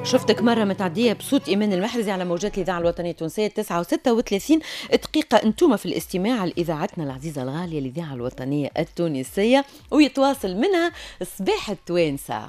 شفتك مرة متعدية بصوت إيمان المحرزي على موجات الإذاعة الوطنية التونسية 9:36 دقيقة. أنتم في الاستماع لإذاعتنا العزيزة الغالية الإذاعة الوطنية التونسية، ويتواصل منها صباح التوانسة.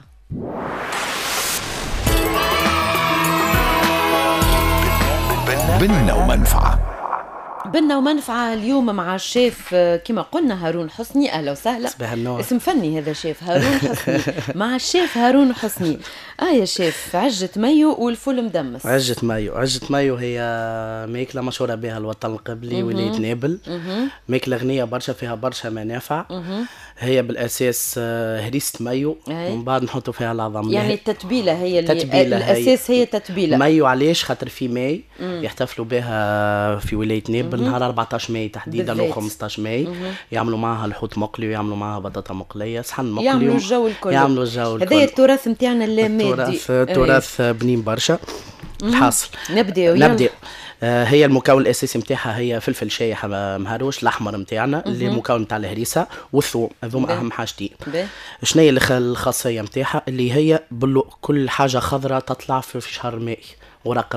بنا ومنفعة. بنا ومنفعة اليوم مع الشيف كما قلنا هارون حسني. أهلا وسهلا. صباح النور. اسم فني هذا شيف هارون حسني. مع الشيف هارون حسني. يا شيف، عجة مايو والفول مدمس. عجة مايو هي ماكلة مشهورة بها الوطن القبلي ولاية نابل. ماكلة غنية برشا، فيها برشا منافع. هي بالأساس هريسة مايو ومن بعد نحطوا فيها العظم. يعني التتبيلة هي اللي الأساس، هي تتبيلة مايو. علاش؟ خاطر في ماي يحتفلوا بها في ولاية نابل نهار 14 ماي تحديدا و 15 ماي. يعملوا معها الحوت مقلي ويعملوا معها بطاطا مقلية، صحن مقلي، يعملوا الجو الكل. هذا التراث نتاعنا اللامادي، تراث بنين برشا. الحاصل نبدأ. هي المكون الاساسي نتاعها هي فلفل شايح مهروش الاحمر نتاعنا اللي مكون نتاع الهريسه والثوم، هذوما اهم حاجتين. شنو هي الخاصيه نتاعها؟ اللي هي كل حاجه خضراء تطلع في شهر ماي. ورق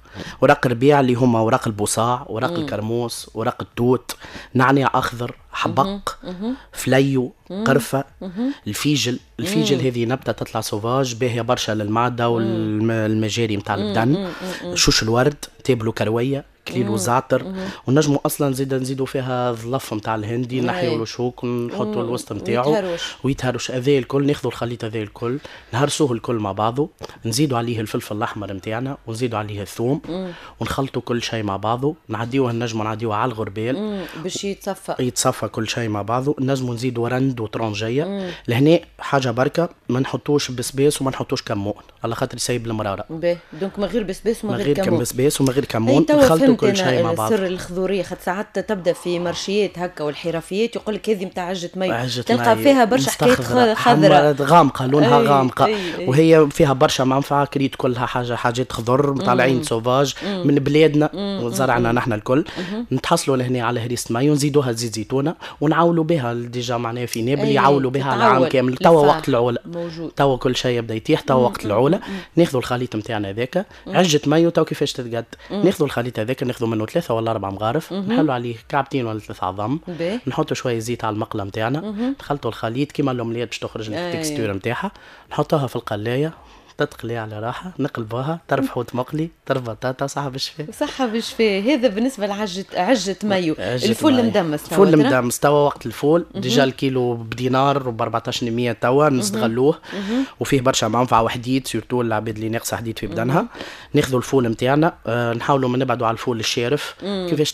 الربيع اللي هما ورق البصاع، ورق الكرموس، ورق التوت، نعناع اخضر، حبق، فليو، قرفه، الفيجل هذه نبته تطلع سوفاج باهيه برشا للمعده والمجاري نتاع البدن. شوش الورد، تابلو كرويه، كليل وزعتر. ونجموا اصلا نزيدوا فيها ظلف نتاع الهندي، نحيوا الشوك ونحطوا الوسط نتاعو ويتهرش. هذا الكل ناخذوا الخليط هذا الكل نهرسوه الكل مع بعضه، نزيدوا عليه الفلفل الاحمر نتاعنا ونزيدوا عليه الثوم ونخلطوا كل شيء مع بعضه. نعديوه النجم نعديوه على الغربال باش يتصفى كل شيء مع بعضه. نجموا نزيدوا رند وطرنجيه. لهنا حاجه بركه، ما نحطوش بسباس وما نحطوش كمون على خاطر يسيب المراره. دونك من غير بسباس ومن غير كمون نخلطوا كل شيء مع بعض. سر الخضوريه خاطر ساعات تبدا في مرشيات هكا والحرفيات يقول لك هذه نتاع عجة مايو، تلقى فيها برشا حكايات خضراء غامقه، لونها غامقه. وهي فيها برشا منفعه، كريت كلها حاجات خضر مطلعين سوفاج من بلادنا وزرعنا نحن الكل. نتحصلوا لهنا على هريسة مايو، نزيدوها زيت زيتونه ونعولوا بها ديجا معناها في نابل يعولوا بها على عام كامل. توا وقت العوله، توا كل شيء يبدا يتيح، توا وقت العوله. ناخذوا الخليط نتاعنا هذاك عجة مايو. تو كيفاش تتقد؟ ناخذوا الخليط هذاك، ناخذوا منه 3 ولا 4 مغارف، نحلوا عليه كعبتين ولا 3 عظم، نحطوا شويه زيت على المقله نتاعنا، نخلطوا الخليط كيما الأومليت باش تخرج التكستور نتاعها، نحطوها في القلايه تتقلي على راحه، نقلبوها، طرف حوت مقلي، طرف بطاطا، صحه بالشفاء. هذا بالنسبه لعجة مايو. الفول مدمس توا وقت الفول ديجا الكيلو بدينار وب 1400 توا نستغلوه. وفيه برشا منفعه وحديد، سورتو العباد اللي ناقصه حديد في بدنها. ناخذوا الفول نتاعنا، نحاولوا ما نبعدوا على الفول الشارف. كيفاش